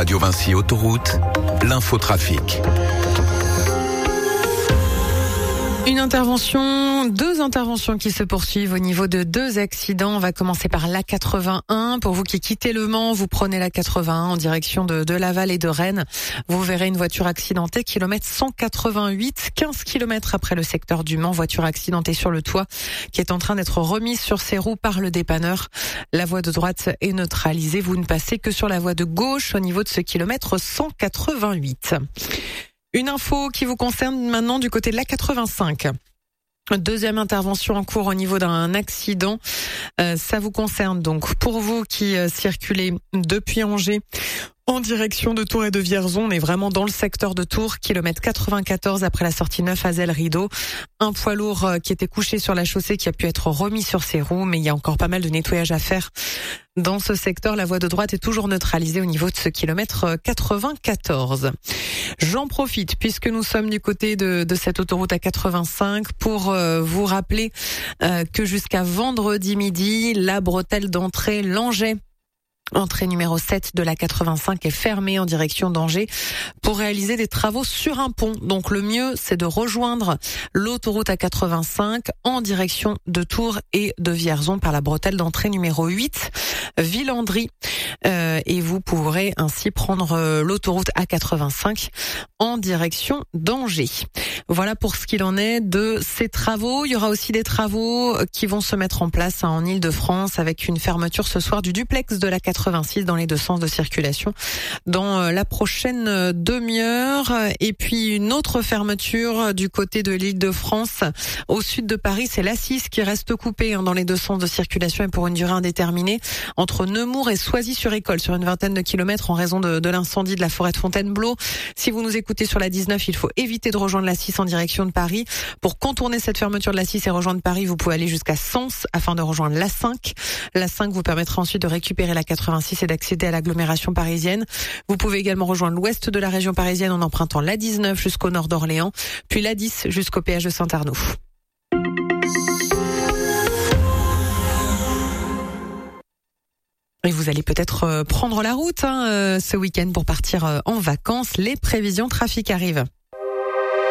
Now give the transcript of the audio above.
Radio Vinci Autoroute, l'infotrafic. Deux interventions qui se poursuivent au niveau de 2 accidents. On va commencer par l'A81. Pour vous qui quittez Le Mans, vous prenez l'A81 en direction de Laval et de Rennes. Vous verrez une voiture accidentée, kilomètre 188, 15 km après le secteur du Mans. Voiture accidentée sur le toit qui est en train d'être remise sur ses roues par le dépanneur. La voie de droite est neutralisée. Vous ne passez que sur la voie de gauche au niveau de ce kilomètre 188. Une info qui vous concerne maintenant du côté de l'A85. Deuxième intervention en cours au niveau d'un accident. Ça vous concerne donc pour vous qui circulez depuis Angers en direction de Tours et de Vierzon. On est vraiment dans le secteur de Tours, kilomètre 94 après la sortie 9 Azel-Rideau. Un poids lourd qui était couché sur la chaussée qui a pu être remis sur ses roues, mais il y a encore pas mal de nettoyage à faire. Dans ce secteur, la voie de droite est toujours neutralisée au niveau de ce kilomètre 94. J'en profite, puisque nous sommes du côté de cette autoroute A85, pour vous rappeler que jusqu'à vendredi midi, la bretelle d'entrée Langeais, entrée numéro 7 de la 85, est fermée en direction d'Angers pour réaliser des travaux sur un pont. Donc le mieux, c'est de rejoindre l'autoroute A85 en direction de Tours et de Vierzon par la bretelle d'entrée numéro 8, Villandry. Et vous pourrez ainsi prendre l'autoroute A85 en direction d'Angers. Voilà pour ce qu'il en est de ces travaux. Il y aura aussi des travaux qui vont se mettre en place en Île-de-France avec une fermeture ce soir du duplex de la 86 dans les 2 sens de circulation dans la prochaine demi-heure. Et puis une autre fermeture du côté de l'Île-de-France au sud de Paris, c'est l'A6 qui reste coupée dans les 2 sens de circulation et pour une durée indéterminée entre Nemours et Soisy-sur-École sur une vingtaine de kilomètres en raison de l'incendie de la forêt de Fontainebleau. Si vous nous écoutez sur la 19, il faut éviter de rejoindre la 6 en direction de Paris. Pour contourner cette fermeture de la 6 et rejoindre Paris, vous pouvez aller jusqu'à Sens afin de rejoindre la 5. La 5 vous permettra ensuite de récupérer la 86 et d'accéder à l'agglomération parisienne. Vous pouvez également rejoindre l'ouest de la région parisienne en empruntant la 19 jusqu'au nord d'Orléans, puis la 10 jusqu'au péage de Saint-Arnaud. Et vous allez peut-être prendre la route ce week-end pour partir en vacances. Les prévisions trafic arrivent.